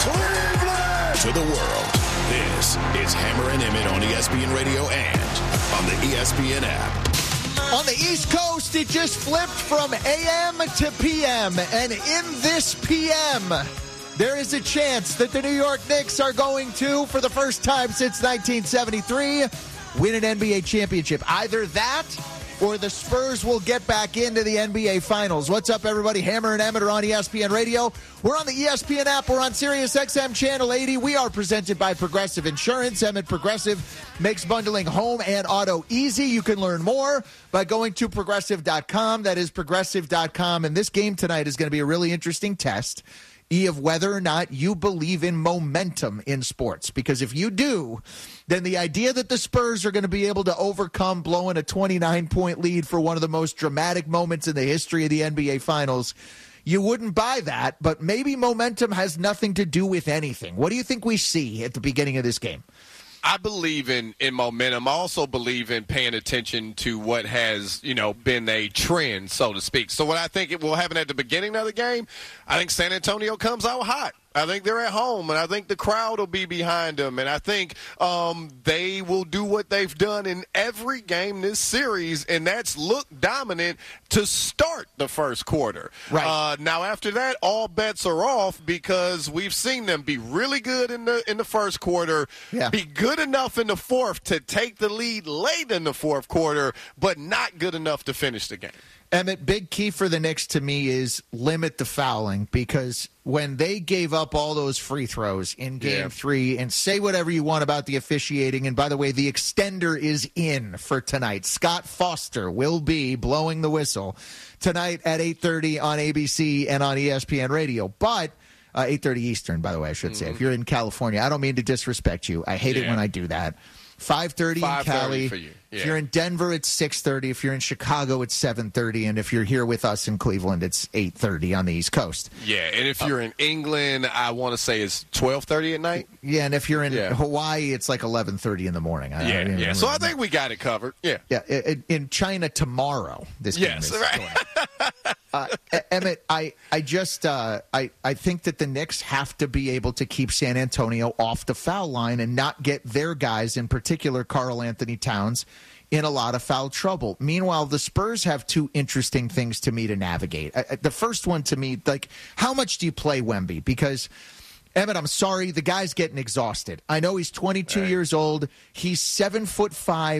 Cleveland to the world. This is Hammer and Emmett on ESPN Radio and on the ESPN app. On the East Coast, it just flipped from AM to PM. And in this PM, there is a chance that the New York Knicks are going to, for the first time since 1973, win an NBA championship. Either that or the Spurs will get back into the NBA Finals. What's up, everybody? Hammer and Emmett are on ESPN Radio. We're on the ESPN app. We're on Sirius XM Channel 80. We are presented by Progressive Insurance. Emmett, Progressive makes bundling home and auto easy. You can learn more by going to Progressive.com. That is Progressive.com. And this game tonight is going to be a really interesting test of whether or not you believe in momentum in sports. Because if you do, then the idea that the Spurs are going to be able to overcome blowing a 29-point lead for one of the most dramatic moments in the history of the NBA Finals, you wouldn't buy that. But maybe momentum has nothing to do with anything. What do you think we see at the beginning of this game? I believe in momentum. I also believe in paying attention to what has, been a trend, so to speak. So what I think it will happen at the beginning of the game, I think San Antonio comes out hot. I think they're at home, and I think the crowd will be behind them. And I think they will do what they've done in every game this series, and that's look dominant to start the first quarter. Right. Now, after that, all bets are off because we've seen them be really good in the first quarter, be good enough in the fourth to take the lead late in the fourth quarter, but not good enough to finish the game. Emmett, big key for the Knicks to me is limit the fouling, because when they gave up all those free throws in Game 3, and say whatever you want about the officiating, and by the way, the extender is in for tonight. Scott Foster will be blowing the whistle tonight at 8:30 on ABC and on ESPN Radio. But 8:30 Eastern, by the way, I should say. If you're in California, I don't mean to disrespect you. I hate it when I do that. 5:30 in Cali. For you. Yeah. If you're in Denver, it's 6:30. If you're in Chicago, it's 7:30. And if you're here with us in Cleveland, it's 8:30 on the East Coast. Yeah, and if you're in England, I want to say it's 12:30 at night. Yeah, and if you're in Hawaii, it's like 11:30 in the morning. So I think we got it covered. Yeah. In China tomorrow, this game is right. Emmett, I think that the Knicks have to be able to keep San Antonio off the foul line and not get their guys, in particular Karl Anthony Towns, in a lot of foul trouble. Meanwhile, the Spurs have two interesting things to me to navigate. The first one to me, like, how much do you play Wemby? Because, Emmett, I'm sorry, the guy's getting exhausted. I know he's 22 years old. He's 7'5",